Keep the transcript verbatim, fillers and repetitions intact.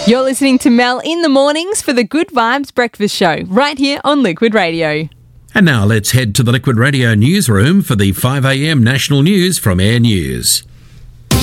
You're listening to Mel in the mornings for the Good Vibes Breakfast Show, right here on Liquid Radio. And now let's head to the Liquid Radio newsroom for the five a m national news from Air News.